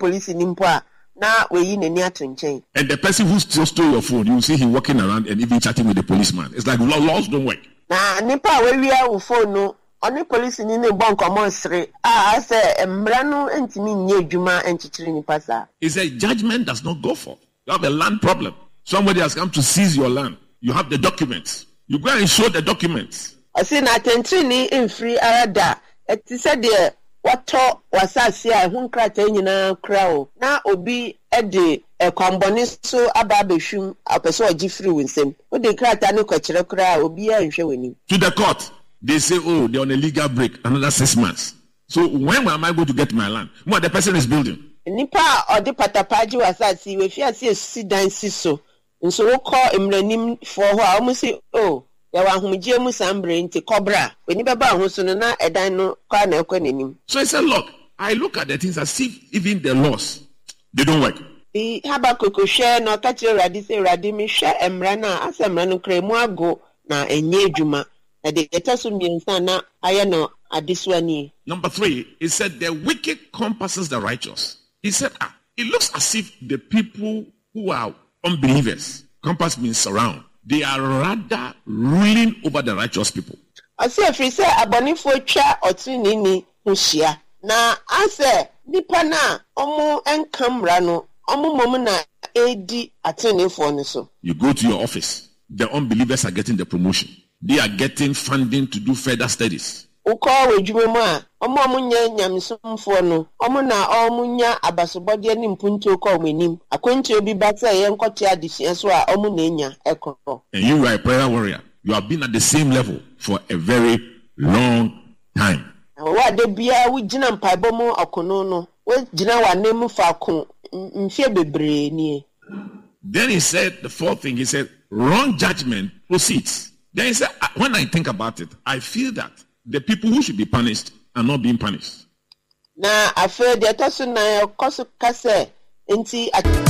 police in Impa. Now we in a chain. And the person who stole your phone, you see him walking around and even chatting with the policeman. It's like laws don't work. Now, Nipa, where we are phone no. Only police in the bank or monster. I say, Embrano and Timmy near Juma and Chichini Pasa. It's a judgment does not go for. You have a land problem. Somebody has come to seize your land. You have the documents. You go and show the documents. I see Natentrini in free Arada. It said there, what talk was I see? I won't cry in a crowd. Now, Obi Eddie, a combonisto, a babishum, a person Jeffrey Winston. What they cry Tano Kachira crowd, Obi and showing him. To the court, they say, oh, they're on a legal break, another 6 months. So when am I going to get my land? What the person is building? Nipa or the Patapaji was I see, if you see a sit down so. And so we call him the name for her. I almost say, oh, there were whom James Ambrain to Cobra. When you baba who's soon a dino corner quenim. So I said, look, I look at the things as if even the laws, they don't work. The Habakkuk share no catch your radis, radimi share emrana, as a manu cremo go na enye juma. And the Etasum Sana, I know at this one. Number 3, he said, the wicked compasses the righteous. He said, it looks as if the people who are unbelievers, compass means surround, they are rather ruling over the righteous people. I say if you say abonifo cha otunini hushia. Na ase nipa na omo enkamra no omo mom na edi atunifo no so. You go to your office, the unbelievers are getting the promotion. They are getting funding to do further studies. Uko wejuma mu a omo nya nyamsomfo no omo na omo nya abasobode ni mpunto ko omenim akwenti obi bata ye nkote adisua so a omo na nya ekoro. And you are a prayer warrior. You have been at the same level for a very long time. What de bia we gina mpaibo mu akono no we gina wa nemu fa ko mfie bebre ni. Then he said the 4th thing, he said wrong judgment proceeds. Then he said when I think about it, I feel that the people who should be punished are not being punished. Na afa de taso na koso kase enti